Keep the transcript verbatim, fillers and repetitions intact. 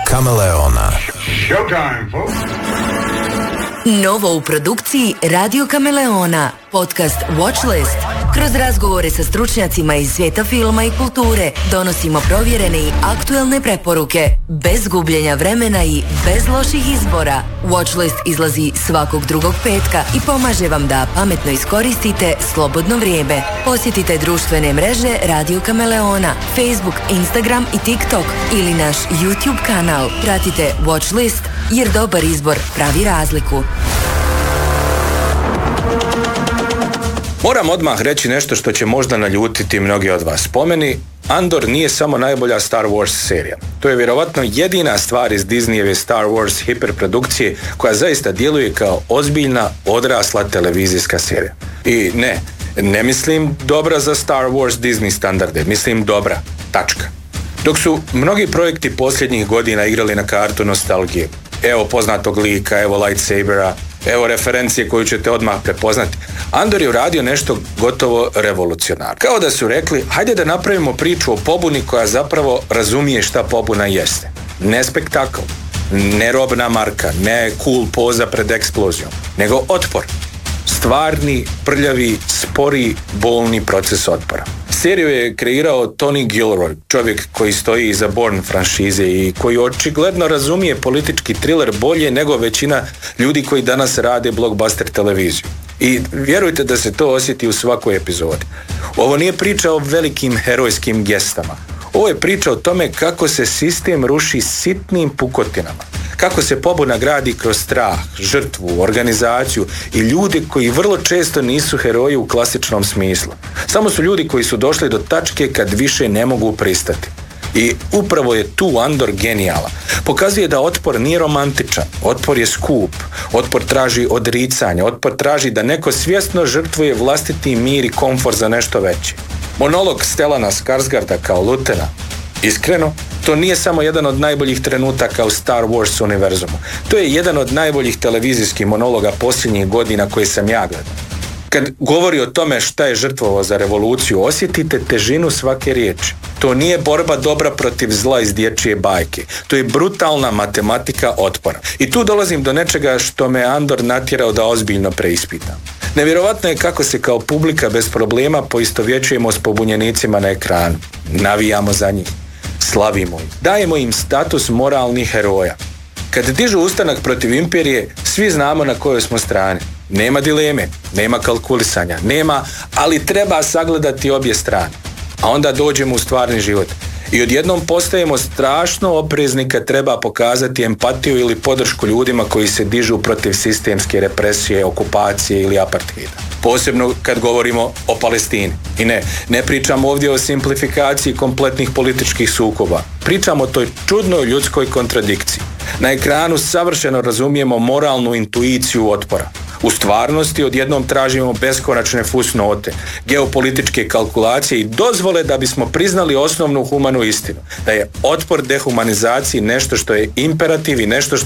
Kameleona. Showtime, folks. Novo u produkciji Radio Kameleona, podcast Watchlist. Kroz razgovore sa stručnjacima iz svijeta filma i kulture donosimo provjerene i aktuelne preporuke, bez gubljenja vremena i bez loših izbora. Watchlist izlazi svakog drugog petka i pomaže vam da pametno iskoristite slobodno vrijeme. Posjetite društvene mreže Radio Kameleona, Facebook, Instagram i TikTok ili naš YouTube kanal. Pratite Watchlist jer dobar izbor pravi razliku. Moram odmah reći nešto što će možda naljutiti mnogi od vas. Po meni, Andor nije samo najbolja Star Wars serija. To je vjerovatno jedina stvar iz Disneyjeve Star Wars hiperprodukcije koja zaista djeluje kao ozbiljna, odrasla televizijska serija. I ne, ne mislim dobra za Star Wars Disney standarde, mislim dobra, tačka. Dok su mnogi projekti posljednjih godina igrali na kartu nostalgije, evo poznatog lika, evo lightsabera, evo referencije koju ćete odmah prepoznati, Andor je uradio nešto gotovo revolucionarno. Kao da su rekli, hajde da napravimo priču o pobuni koja zapravo razumije šta pobuna jeste. Ne spektakl, ne robna marka, ne cool poza pred eksplozijom, nego otpor. Stvarni, prljavi, spori, bolni proces otpora. Seriju je kreirao Tony Gilroy, čovjek koji stoji iza Bourne franšize i koji očigledno razumije politički thriller bolje nego većina ljudi koji danas rade blockbuster televiziju. I vjerujte da se to osjeti u svakoj epizodi. Ovo nije priča o velikim herojskim gestama. Ovo je priča o tome kako se sistem ruši sitnim pukotinama. Kako se pobuna gradi kroz strah, žrtvu, organizaciju i ljude koji vrlo često nisu heroji u klasičnom smislu. Samo su ljudi koji su došli do tačke kad više ne mogu pristati. I upravo je tu Andor genijalan. Pokazuje da otpor nije romantičan, otpor je skup, otpor traži odricanje, otpor traži da neko svjesno žrtvuje vlastiti mir i komfor za nešto veće. Monolog Stellana Skarsgarda kao Lutena, iskreno, to nije samo jedan od najboljih trenutaka u Star Wars univerzumu. To je jedan od najboljih televizijskih monologa posljednjih godina koje sam ja gledao. Kad govori o tome šta je žrtvovao za revoluciju, osjetite težinu svake riječi. To nije borba dobra protiv zla iz dječje bajke. To je brutalna matematika otpora. I tu dolazim do nečega što me Andor natjerao da ozbiljno preispitam. Nevjerovatno je kako se kao publika bez problema poistovjećujemo s pobunjenicima na ekranu. Navijamo za njih. Slavimo ih. Dajemo im status moralnih heroja. Kad dižu ustanak protiv imperije, svi znamo na kojoj smo strani. Nema dileme, nema kalkulisanja, nema, ali treba sagledati obje strane. A onda dođemo u stvarni život. I odjednom postajemo strašno oprezni kad treba pokazati empatiju ili podršku ljudima koji se dižu protiv sistemske represije, okupacije ili apartheida. Posebno kad govorimo o Palestini. I ne, ne pričamo ovdje o simplifikaciji kompletnih političkih sukoba. Pričamo o toj čudnoj ljudskoj kontradikciji. Na ekranu savršeno razumijemo moralnu intuiciju otpora. U stvarnosti odjednom tražimo beskonačne fusnote, geopolitičke kalkulacije i dozvole da bismo priznali osnovnu humanu istinu. Da je otpor dehumanizaciji nešto što je imperativ i nešto što